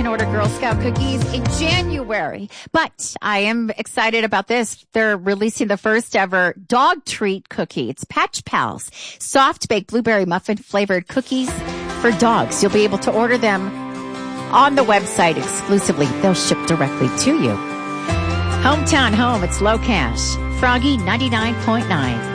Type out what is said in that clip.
can order Girl Scout cookies in January. But I am excited about this. They're releasing the first ever dog treat cookie. It's Patch Pals, soft baked blueberry muffin flavored cookies for dogs. You'll be able to order them on the website exclusively. They'll ship directly to you. Hometown home, it's low cash. Froggy 99.9.